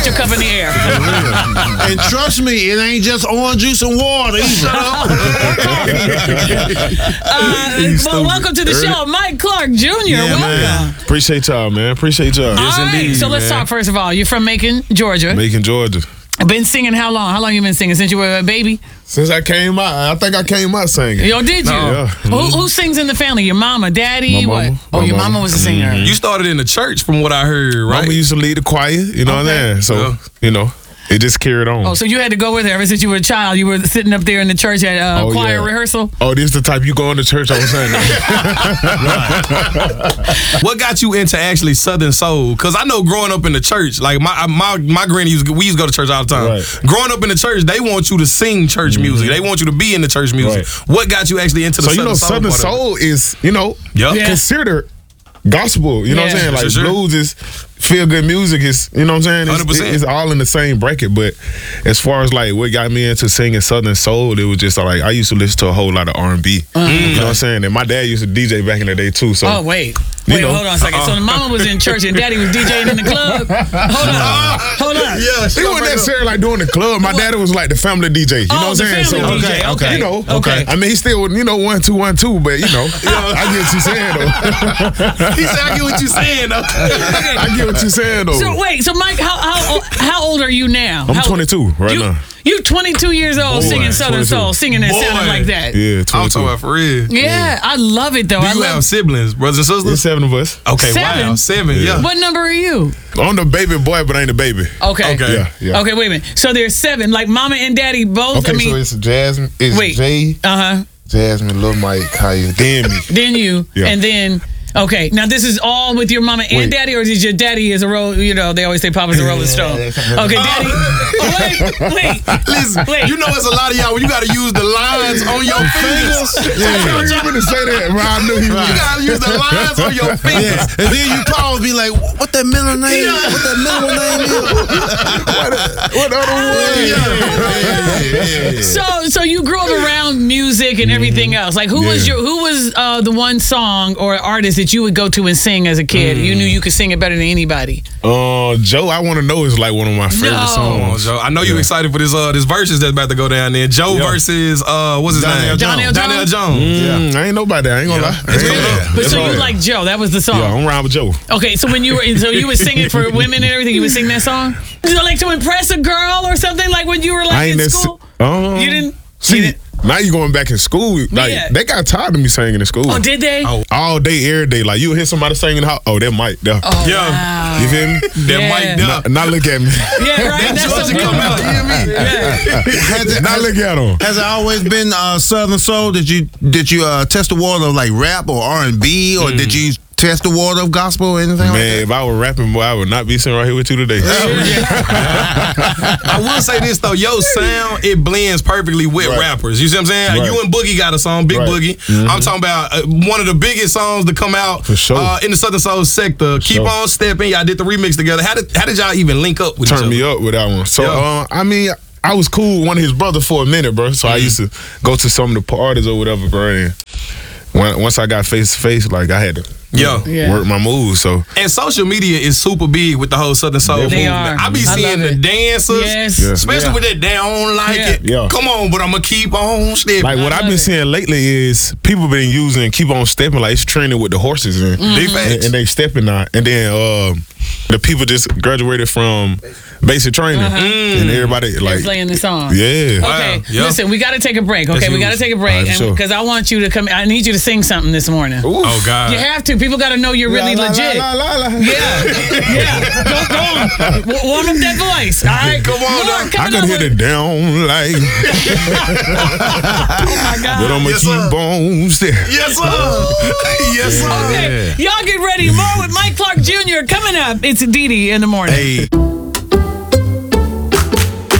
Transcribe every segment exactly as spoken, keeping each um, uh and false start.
your cup in the air. And trust me, it ain't just orange juice and water either. uh, well, welcome to the show, Mike Clark Junior Yeah, welcome. Man. Appreciate y'all, man. Appreciate y'all. All Yes, right, indeed, so let's man. talk first of all. You're from Macon, Georgia. Macon, Georgia. Been singing how long? How long you been singing? Since you were a baby? Since I came out, I think I came out singing. Yo, did you? Yeah. Who, who sings in the family? Your mama, daddy, My what? mama. Oh, My your mama. mama was a singer. You started in the church, from what I heard, right? Mama used to lead the choir, you know what I'm saying? So, Yeah. you know, it just carried on. Oh, so you had to go with her ever since you were a child. You were sitting up there in the church at uh, Oh, choir yeah. rehearsal. Oh, this the type you go into church, I was saying. What got you into actually Southern Soul? Because I know growing up in the church, like my my my granny used to, we used to go to church all the time. Right. Growing up in the church, they want you to sing church music. They want you to be in the church music. Right. What got you actually into the So, you Southern know, Soul? Southern part of it? Soul is, you know, Yep. Yeah. considered gospel. You know what Yeah. I'm saying? Like Sure, sure. blues is feel good music. Is you know what I'm saying? It's, one hundred percent. it's all in the same bracket. But as far as like what got me into singing Southern Soul, it was just like I used to listen to a whole lot of R and B. You know what I'm saying? And my dad used to D J back in the day too. So Oh, wait. You Wait, know. hold on a second. So the mama was in church and daddy was DJing in the club? Hold on. Hold on. Yeah, he wasn't necessarily like doing the club. My daddy was like the family D J. You know Oh, what I'm the saying? family so D J. okay, Okay. you know, Okay. I mean, he still you know one two one two, but you know, I get what you're saying though. He said, I get what you're saying, though. I get what you're saying though. So wait, so Mike, how how how old are you now? I'm How- twenty-two right you, now. You twenty-two years old Boy, singing Southern twenty-two. Soul, singing and Boy. sounding like that. Yeah, I'm twenty-two. talking about for real. Yeah, I love it though. Do I you love have siblings, brothers and sisters? There's seven of us. Okay, Seven? wow, seven, yeah. What number are you? I'm the baby boy, but I ain't a baby. Okay. Okay. Yeah, yeah. Okay, wait a minute. So there's seven, like mama and daddy both. Okay, I mean, so it's Jasmine, it's wait. Jay, uh huh. Jasmine, Lil Mike, Kaya, then me. Then you, Yeah. and then. Okay, now this is all with your mama and Wait. daddy, or is your daddy is a roll? You know, they always say Papa's a Rolling Stone. Okay, daddy. Oh, wait, wait. Listen, Wait. you know it's a lot of y'all when you got to use the lines on your fingers. I knew you were gonna say that, bro. I knew he You was. got to use the lines on your fingers. And then you pause, be like, what that middle name? What that middle name is? What other one? So, so you grew up around music and everything else. Like, who was Yeah. your who was uh, the one song or artist that you would go to and sing as a kid? You knew you could sing it better than anybody. Uh, Joe, I Want to Know is like one of my favorite No. Come on, songs. Joe. I know you Yeah. excited for this uh this verses that's about to go down there. Joe Yeah. versus uh what's his Donnell name? Jones. Donnell Donnell Jones? Jones. Mm, I ain't nobody. I ain't gonna Yeah. lie. It's I ain't good. gonna lie. But That's so you hard. like Joe? That was the song. Yeah, I'm around with Joe. Okay, so when you were so you were singing for women and everything, you would sing that song? You know, like to impress a girl or something, like when you were I like ain't in necess- school? Um, You didn't see. you didn't- Now you going back in school. Like Yeah. they got tired of me singing in school. Oh, did they? Oh. All day, every day. Like you hear somebody singing, how? Oh, that mic there. Oh, Yeah. wow. You feel me? That Yeah. mic Now, there. now look at me. Yeah, right. That That's so Georgia good. come out. You hear me? Yeah. Has it, Now has, look at him. has it always been uh, Southern Soul? Did you did you uh, test the water of like rap or R and B, or did you test the water of gospel or anything like Man, that? if I were rapping, boy, I would not be sitting right here with you today. I will say this though, your sound it blends perfectly with Right. rappers. You see what I'm saying? Right. You and Boogie got a song, Big Right. Boogie. I'm talking about uh, one of the biggest songs to come out For sure. uh, in the Southern Soul sector. Keep sure. on stepping. Y'all did the remix together. How did how did y'all even link up with each Turn other? me up with that one. So, Yeah. uh, I mean, I was cool with one of his brothers for a minute, bro. So I used to go to some of the parties or whatever, bro. And when, once I got face to face, like I had to Yeah. Yeah. work my moves. So And social media is super big with the whole Southern Soul They movement. are. I be I seeing love the it. dancers, Yes. Yeah. especially Yeah. with that they don't like Yeah. it. Yeah. Come on, but I'm gonna keep on stepping. like what I I've love been it. seeing lately is people been using keep on stepping like it's training with the horses and, Big facts. and, and they stepping now. And then um, the people just graduated from basic training and everybody They're like playing the song. yeah. Okay, Wow. Yeah. listen, we got to take a break. Okay, That's we got to huge. take a break All right, for sure. because I want you to come. I need you to sing something this morning. Oh God. You have to. People got to know you're really La, la, legit. la, la, la, la. Yeah, yeah. Go, go on. W- Warm up that voice. All right, Come on More now. I coming could up hit with- it down like, Oh my God. but I'ma Yes, keep sir. on stepping. Yes, sir. Yes, sir. Okay, y'all get ready. More with Mike Clark Junior coming up. It's Dee Dee in the morning. Hey. You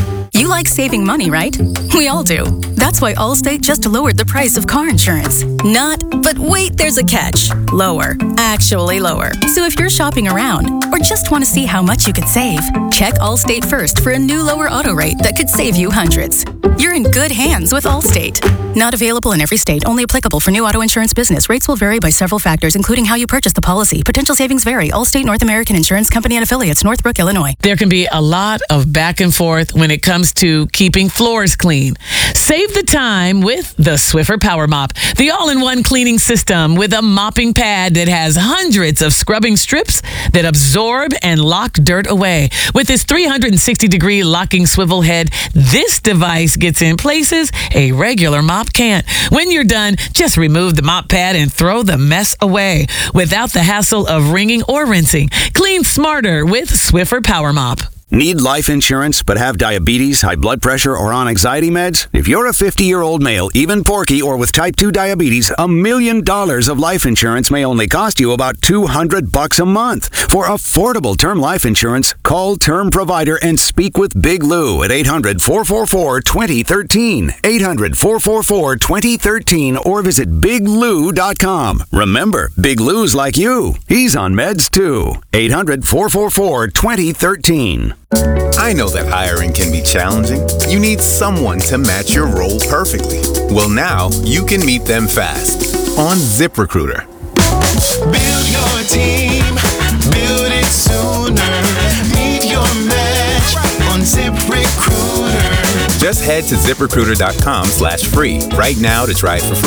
like saving money, right? We all do. That's why Allstate just lowered the price of car insurance. Not, but wait, there's a catch. Lower. Actually lower. So if you're shopping around or just want to see how much you could save, check Allstate first for a new lower auto rate that could save you hundreds. You're in good hands with Allstate. Not available in every state. Only applicable for new auto insurance business. Rates will vary by several factors, including how you purchase the policy. Potential savings vary. Allstate North American Insurance Company and Affiliates, Northbrook, Illinois. There can be a lot of back and forth when it comes to keeping floors clean. Save the time with the Swiffer Power Mop, the all-in-one cleaning system with a mopping pad that has hundreds of scrubbing strips that absorb and lock dirt away. With its three hundred sixty degree locking swivel head, this device gets in places a regular mop can't. When you're done, just remove the mop pad and throw the mess away without the hassle of wringing or rinsing. Clean smarter with Swiffer Power Mop. Need life insurance but have diabetes, high blood pressure, or on anxiety meds? If you're a fifty-year-old male, even porky, or with type two diabetes, a million dollars of life insurance may only cost you about two hundred bucks a month. For affordable term life insurance, call Term Provider and speak with Big Lou at eight hundred, four four four, two zero one three, eight hundred, four four four, two zero one three, or visit big lou dot com. Remember, Big Lou's like you. He's on meds too. eight hundred, four four four, two zero one three. I know that hiring can be challenging. You need someone to match your role perfectly. Well, now you can meet them fast on ZipRecruiter. Build your team, build it sooner. Meet your match on ZipRecruiter. Just head to ZipRecruiter dot com slash free right now to try it for free.